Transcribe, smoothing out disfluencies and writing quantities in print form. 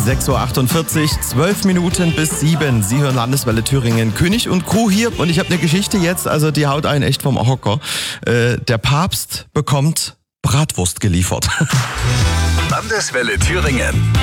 6.48 Uhr, 12 Minuten bis 7. Sie hören Landeswelle Thüringen, König und Kuh hier. Und ich habe eine Geschichte jetzt, also die haut einen echt vom Hocker. Der Papst bekommt Bratwurst geliefert. Landeswelle Thüringen.